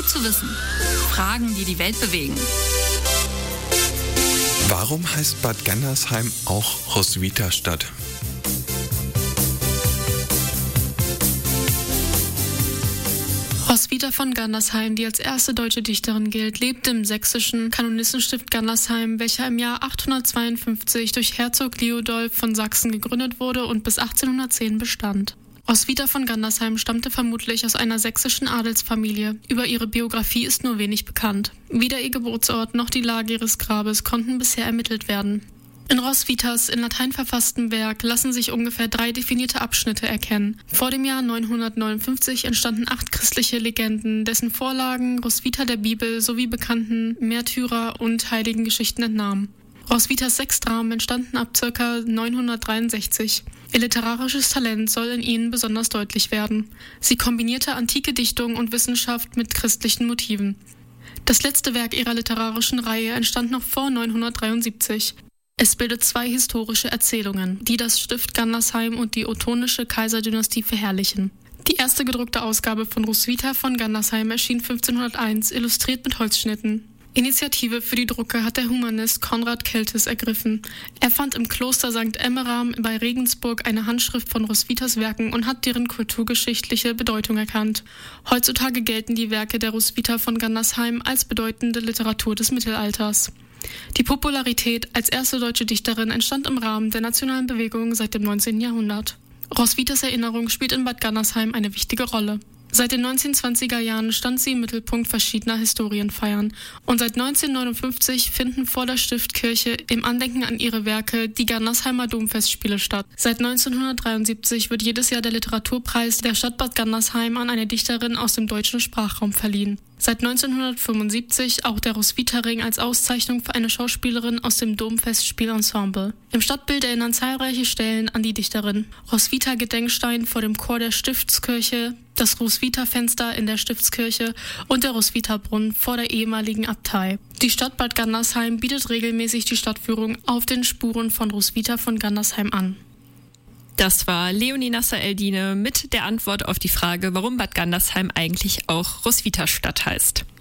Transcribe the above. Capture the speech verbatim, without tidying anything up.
Gut zu wissen. Fragen, die die Welt bewegen. Warum heißt Bad Gandersheim auch Roswitha-Stadt? Roswitha von Gandersheim, die als erste deutsche Dichterin gilt, lebte im sächsischen Kanonistenstift Gandersheim, welcher im Jahr achthundertzweiundfünfzig durch Herzog Liudolf von Sachsen gegründet wurde und bis achtzehnhundertzehn bestand. Roswitha von Gandersheim stammte vermutlich aus einer sächsischen Adelsfamilie. Über ihre Biografie ist nur wenig bekannt. Weder ihr Geburtsort noch die Lage ihres Grabes konnten bisher ermittelt werden. In Roswithas in Latein verfasstem Werk lassen sich ungefähr drei definierte Abschnitte erkennen. Vor dem Jahr neunhundertneunundfünfzig entstanden acht christliche Legenden, dessen Vorlagen Roswitha der Bibel sowie bekannten Märtyrer- und Heiligengeschichten entnahmen. Roswithas sechs Dramen entstanden ab ca. neunhundertdreiundsechzig. Ihr literarisches Talent soll in ihnen besonders deutlich werden. Sie kombinierte antike Dichtung und Wissenschaft mit christlichen Motiven. Das letzte Werk ihrer literarischen Reihe entstand noch vor neunhundertdreiundsiebzig. Es bildet zwei historische Erzählungen, die das Stift Gandersheim und die ottonische Kaiserdynastie verherrlichen. Die erste gedruckte Ausgabe von Roswitha von Gandersheim erschien fünfzehnhunderteins, illustriert mit Holzschnitten. Initiative für die Drucke hat der Humanist Konrad Keltis ergriffen. Er fand im Kloster Sankt Emmeram bei Regensburg eine Handschrift von Roswithas Werken und hat deren kulturgeschichtliche Bedeutung erkannt. Heutzutage gelten die Werke der Roswitha von Gandersheim als bedeutende Literatur des Mittelalters. Die Popularität als erste deutsche Dichterin entstand im Rahmen der nationalen Bewegung seit dem neunzehnten Jahrhundert. Roswithas Erinnerung spielt in Bad Gandersheim eine wichtige Rolle. Seit den neunzehnhundertzwanziger Jahren stand sie im Mittelpunkt verschiedener Historienfeiern und seit neunzehnhundertneunundfünfzig finden vor der Stiftkirche im Andenken an ihre Werke die Gandersheimer Domfestspiele statt. Seit neunzehnhundertdreiundsiebzig wird jedes Jahr der Literaturpreis der Stadt Bad Gandersheim an eine Dichterin aus dem deutschen Sprachraum verliehen. Seit neunzehnhundertfünfundsiebzig auch der Roswitha-Ring als Auszeichnung für eine Schauspielerin aus dem Domfestspielensemble. Im Stadtbild erinnern zahlreiche Stellen an die Dichterin. Roswitha-Gedenkstein vor dem Chor der Stiftskirche, das Roswitha-Fenster in der Stiftskirche und der Roswitha-Brunnen vor der ehemaligen Abtei. Die Stadt Bad Gandersheim bietet regelmäßig die Stadtführung auf den Spuren von Roswitha von Gandersheim an. Das war Leonie Nasser-Eldine mit der Antwort auf die Frage, warum Bad Gandersheim eigentlich auch Roswitha-Stadt heißt.